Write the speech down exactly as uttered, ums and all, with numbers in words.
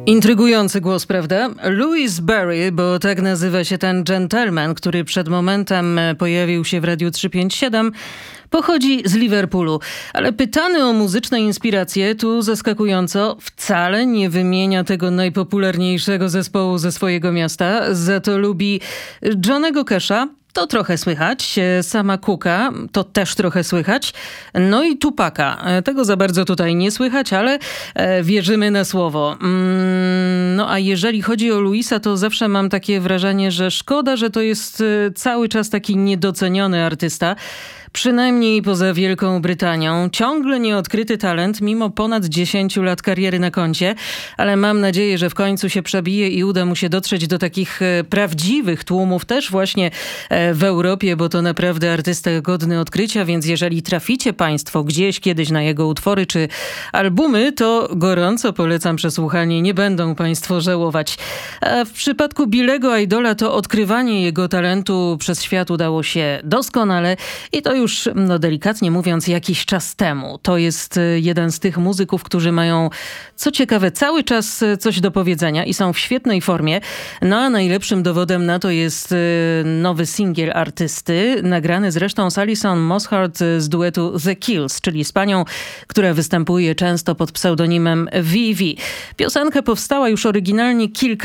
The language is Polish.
Intrygujący głos, prawda? Louis Berry, bo tak nazywa się ten gentleman, który przed momentem pojawił się w Radiu trzysta pięćdziesiąt siedem, pochodzi z Liverpoolu. Ale pytany o muzyczne inspiracje, tu zaskakująco wcale nie wymienia tego najpopularniejszego zespołu ze swojego miasta. Za to lubi Johnny'ego Casha. To trochę słychać. Sama Cooka, to też trochę słychać. No i Tupaca. Tego za bardzo tutaj nie słychać, ale wierzymy na słowo. No a jeżeli chodzi o Louisa, to zawsze mam takie wrażenie, że szkoda, że to jest cały czas taki niedoceniony artysta. Przynajmniej poza Wielką Brytanią. Ciągle nieodkryty talent, mimo ponad dziesięciu lat kariery na koncie, ale mam nadzieję, że w końcu się przebije i uda mu się dotrzeć do takich prawdziwych tłumów też właśnie w Europie, bo to naprawdę artysta godny odkrycia, więc jeżeli traficie państwo gdzieś kiedyś na jego utwory czy albumy, to gorąco polecam przesłuchanie, nie będą państwo żałować. A w przypadku Billego Idola to odkrywanie jego talentu przez świat udało się doskonale i to już, no delikatnie mówiąc, jakiś czas temu. To jest jeden z tych muzyków, którzy mają, co ciekawe, cały czas coś do powiedzenia i są w świetnej formie. No a najlepszym dowodem na to jest nowy singiel artysty, nagrany zresztą z Alison Mosshart z duetu The Kills, czyli z panią, która występuje często pod pseudonimem Vivi. Piosenka powstała już oryginalnie kilka